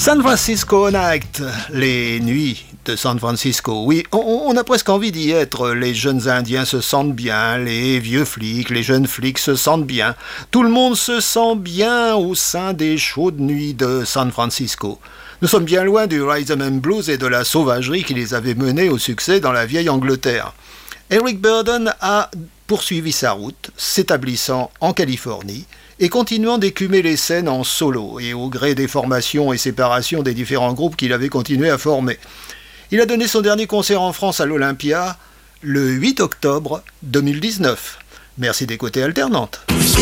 San Francisco Night, les nuits de San Francisco. Oui, on a presque envie d'y être. Les jeunes Indiens se sentent bien, les vieux flics, les jeunes flics se sentent bien. Tout le monde se sent bien au sein des chaudes nuits de San Francisco. Nous sommes bien loin du rhythm and blues et de la sauvagerie qui les avait menés au succès dans la vieille Angleterre. Eric Burdon a poursuivi sa route, s'établissant en Californie, et continuant d'écumer les scènes en solo et au gré des formations et séparations des différents groupes qu'il avait continué à former. Il a donné son dernier concert en France à l'Olympia le 8 octobre 2019. Merci d'écouter Alternante. So